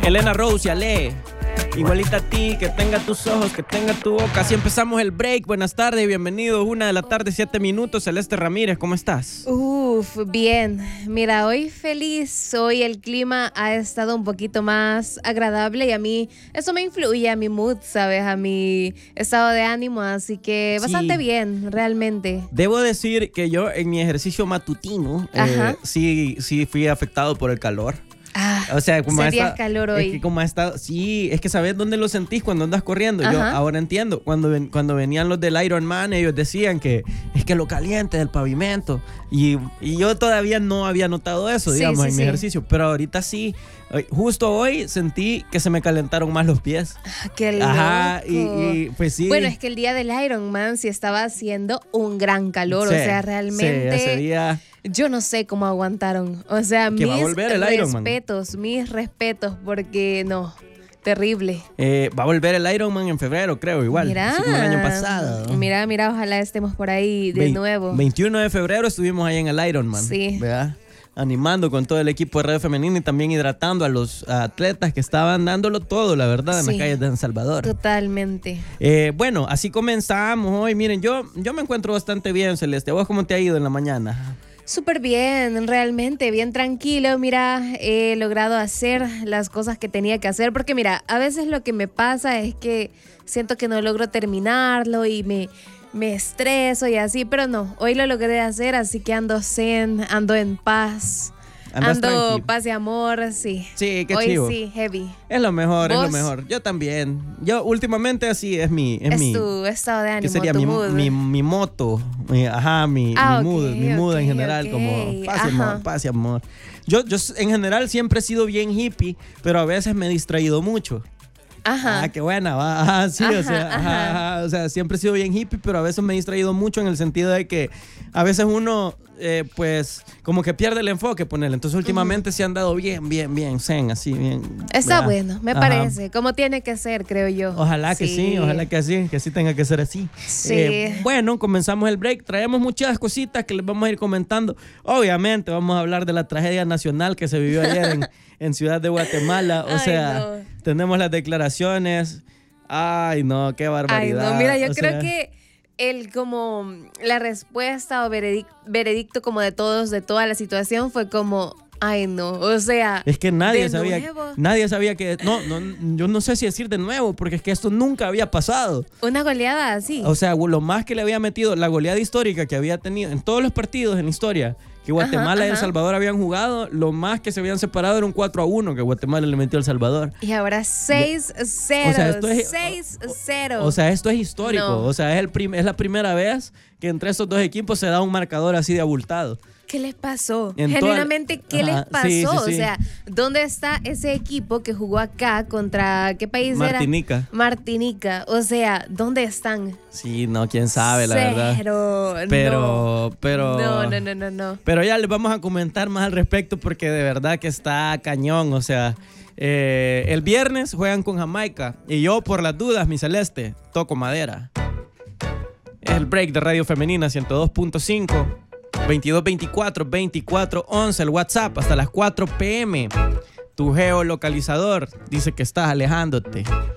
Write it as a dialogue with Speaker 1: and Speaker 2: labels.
Speaker 1: Elena Rose y Ale, igualita a ti, que tenga tus ojos, que tenga tu boca. Así empezamos el break. Buenas tardes, bienvenidos. 1:00 PM, 7 minutos. Celeste Ramírez, ¿cómo estás?
Speaker 2: Bien. Mira, hoy feliz. Hoy el clima ha estado un poquito más agradable y a mí eso me influye a mi mood, ¿sabes? A mi estado de ánimo, así que bastante bien, realmente.
Speaker 1: Debo decir que yo en mi ejercicio matutino sí fui afectado por el calor. O sea, como
Speaker 2: sentías calor hoy.
Speaker 1: Es que como ha estado, sí, es que sabes dónde lo sentís cuando andas corriendo. Yo ahora entiendo. Cuando venían los del Ironman, ellos decían que es que lo caliente del pavimento. Y yo todavía no había notado eso, digamos, en mi ejercicio. Pero ahorita sí. Justo hoy sentí que se me calentaron más los pies.
Speaker 2: ¡Qué loco!
Speaker 1: Ajá, y pues sí.
Speaker 2: Bueno, es que el día del Ironman sí estaba haciendo un gran calor.
Speaker 1: Sí,
Speaker 2: o sea, realmente.
Speaker 1: Sí, ese día.
Speaker 2: Yo no sé cómo aguantaron. O sea,
Speaker 1: que va a volver el Ironman.
Speaker 2: Mis respetos, porque no, terrible.
Speaker 1: Va a volver el Ironman en febrero, creo, igual.
Speaker 2: Mira,
Speaker 1: así como el año pasado.
Speaker 2: Mira, ojalá estemos por ahí de nuevo.
Speaker 1: 21 de febrero estuvimos ahí en el Ironman.
Speaker 2: Sí.
Speaker 1: ¿Verdad? Animando con todo el equipo de Radio Femenina y también hidratando a los atletas que estaban dándolo todo, la verdad, en las calles de San Salvador.
Speaker 2: Totalmente.
Speaker 1: Bueno, así comenzamos hoy. Miren, yo me encuentro bastante bien, Celeste. ¿A vos cómo te ha ido en la mañana?
Speaker 2: Súper bien, realmente, bien tranquilo. Mira, he logrado hacer las cosas que tenía que hacer, porque mira, a veces lo que me pasa es que siento que no logro terminarlo y me estreso y así, pero no, hoy lo logré hacer, así que ando zen, ando en paz. Ando paz y amor, sí.
Speaker 1: Sí, qué
Speaker 2: hoy
Speaker 1: chivo.
Speaker 2: Sí, heavy.
Speaker 1: Es lo mejor,
Speaker 2: ¿Vos?
Speaker 1: es lo mejor. Yo también. Yo últimamente así es mi...
Speaker 2: Es tu estado de ánimo,
Speaker 1: que sería
Speaker 2: tu
Speaker 1: mi moto. Mi mood en general, como paz y amor. Yo en general siempre he sido bien hippie, pero a veces me he distraído mucho.
Speaker 2: Ajá.
Speaker 1: Qué buena, va. Sí, o sea, siempre he sido bien hippie, pero a veces me he distraído mucho en el sentido de que a veces uno, pues, como que pierde el enfoque, ponerle. Entonces, últimamente se han dado bien zen, así, bien.
Speaker 2: Está bueno, me parece. Como tiene que ser, creo yo.
Speaker 1: Ojalá que sí, ojalá que así tenga que ser así.
Speaker 2: Sí.
Speaker 1: Bueno, comenzamos el break. Traemos muchas cositas que les vamos a ir comentando. Obviamente, vamos a hablar de la tragedia nacional que se vivió ayer en Ciudad de Guatemala. O sea, tenemos las declaraciones. Ay, no, qué barbaridad.
Speaker 2: Ay, no, mira, yo creo que como la respuesta o veredicto como de toda la situación fue como, ay no, o sea,
Speaker 1: es que nadie sabía que, yo no sé si decir de nuevo, porque es que esto nunca había pasado.
Speaker 2: Una goleada así.
Speaker 1: O sea, lo más que le había metido, la goleada histórica que había tenido en todos los partidos en la historia, que Guatemala y El Salvador habían jugado, lo más que se habían separado era un 4-1 que Guatemala le metió a El Salvador.
Speaker 2: Y ahora 6-0.
Speaker 1: O sea, esto es
Speaker 2: 6-0.
Speaker 1: O sea, esto es histórico.
Speaker 2: No.
Speaker 1: O sea, es la primera vez que entre estos dos equipos se da un marcador así de abultado.
Speaker 2: ¿Qué les pasó? Genuinamente, ¿qué les pasó?
Speaker 1: Sí.
Speaker 2: O sea, ¿dónde está ese equipo que jugó acá contra qué país
Speaker 1: Martinica.
Speaker 2: Martinica. O sea, ¿dónde están?
Speaker 1: Sí, no, quién sabe, la verdad. Pero
Speaker 2: No.
Speaker 1: Pero ya les vamos a comentar más al respecto porque de verdad que está cañón. O sea, el viernes juegan con Jamaica y yo, por las dudas, mi Celeste, toco madera. Es el break de Radio Femenina 102.5. 2224-2411, el WhatsApp hasta las 4 PM. Tu geolocalizador dice que estás alejándote.